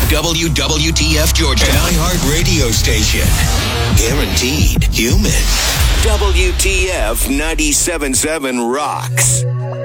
WWTF Georgia, an iHeart radio station. Guaranteed human. WTF 97.7 rocks.